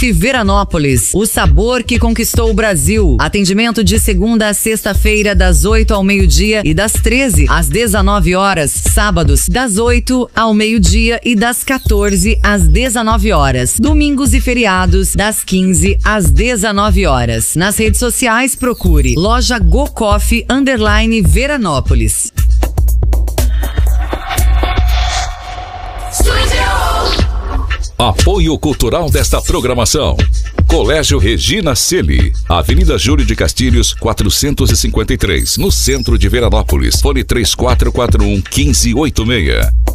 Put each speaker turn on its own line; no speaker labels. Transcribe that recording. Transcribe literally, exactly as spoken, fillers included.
Veranópolis, o sabor que conquistou o Brasil. Atendimento de segunda a sexta-feira, das oito ao meio-dia e das treze às dezenove horas. Sábados, das oito ao meio-dia e das quatorze às dezenove horas. Domingos e feriados, das quinze às dezenove horas. Nas redes sociais, procure Loja Go Coffee Underline Veranópolis.
Apoio cultural desta programação: Colégio Regina Celi, Avenida Júlio de Castilhos, quatrocentos e cinquenta e três, no centro de Veranópolis. Fone três quatro quatro um, um cinco oito seis.